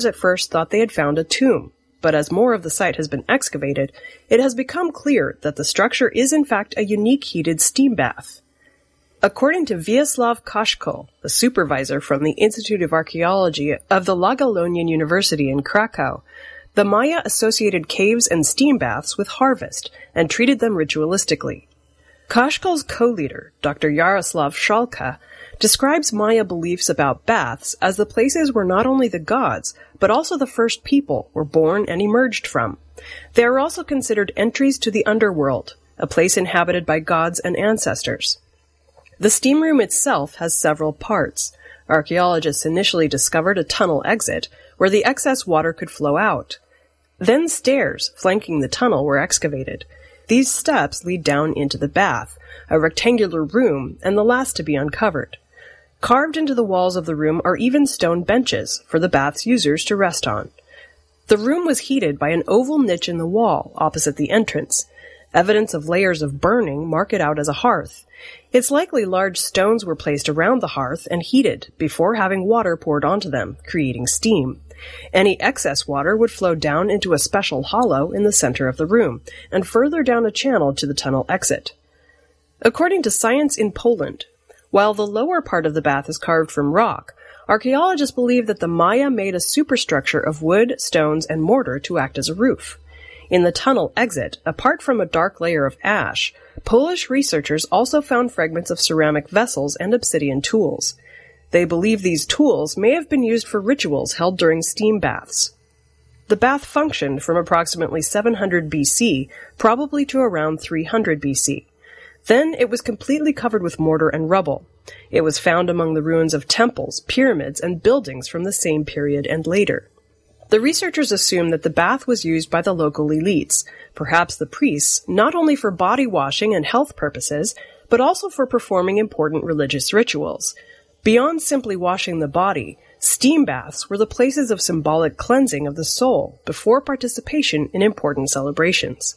at first thought they had found a tomb, but as more of the site has been excavated, it has become clear that the structure is in fact a unique heated steam bath. According to Vyacheslav Kashko, a supervisor from the Institute of Archaeology of the Jagiellonian University in Krakow, the Maya associated caves and steam baths with harvest and treated them ritualistically. Kashko's co-leader, Dr. Yaroslav Shalka, describes Maya beliefs about baths as the places where not only the gods, but also the first people were born and emerged from. They are also considered entries to the underworld, a place inhabited by gods and ancestors. The steam room itself has several parts. Archaeologists initially discovered a tunnel exit where the excess water could flow out. Then stairs flanking the tunnel were excavated. These steps lead down into the bath, a rectangular room and the last to be uncovered. Carved into the walls of the room are even stone benches for the bath's users to rest on. The room was heated by an oval niche in the wall opposite the entrance. Evidence of layers of burning mark it out as a hearth. It's likely large stones were placed around the hearth and heated before having water poured onto them, creating steam. Any excess water would flow down into a special hollow in the center of the room, and further down a channel to the tunnel exit. According to Science in Poland, while the lower part of the bath is carved from rock, archaeologists believe that the Maya made a superstructure of wood, stones, and mortar to act as a roof. In the tunnel exit, apart from a dark layer of ash, Polish researchers also found fragments of ceramic vessels and obsidian tools. They believe these tools may have been used for rituals held during steam baths. The bath functioned from approximately 700 BC, probably to around 300 BC. Then it was completely covered with mortar and rubble. It was found among the ruins of temples, pyramids, and buildings from the same period and later. The researchers assume that the bath was used by the local elites, perhaps the priests, not only for body washing and health purposes, but also for performing important religious rituals. Beyond simply washing the body, steam baths were the places of symbolic cleansing of the soul before participation in important celebrations.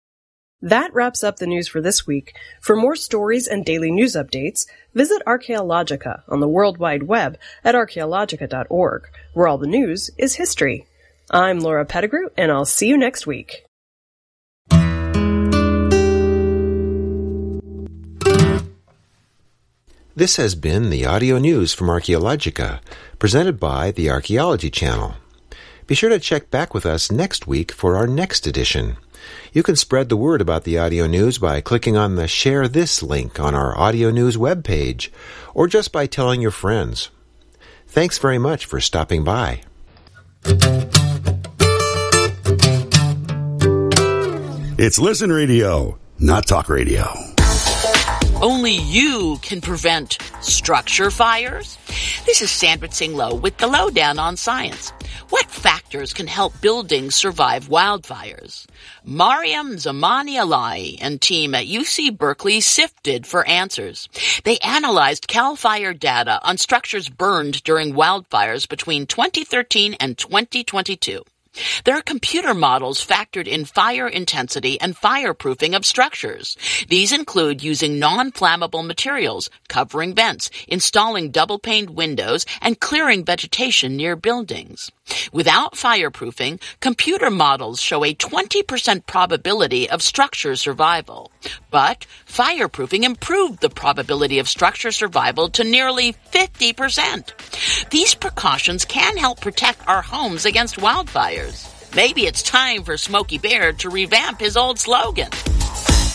That wraps up the news for this week. For more stories and daily news updates, visit Archaeologica on the World Wide Web at archaeologica.org, where all the news is history. I'm Laura Pettigrew, and I'll see you next week. This has been the audio news from Archaeologica, presented by the Archaeology Channel. Be sure to check back with us next week for our next edition. You can spread the word about the audio news by clicking on the Share This link on our audio news webpage, or just by telling your friends. Thanks very much for stopping by. It's Listen Radio, not talk radio. Only you can prevent structure fires? This is Sandra Tsing-Loh with the Lowdown on Science. What factors can help buildings survive wildfires? Mariam Zamani-Alai and team at UC Berkeley sifted for answers. They analyzed CAL FIRE data on structures burned during wildfires between 2013 and 2022. There are computer models factored in fire intensity and fireproofing of structures. These include using non-flammable materials, covering vents, installing double-paned windows, and clearing vegetation near buildings. Without fireproofing, computer models show a 20% probability of structure survival. But fireproofing improved the probability of structure survival to nearly 50%. These precautions can help protect our homes against wildfires. Maybe it's time for Smokey Bear to revamp his old slogan.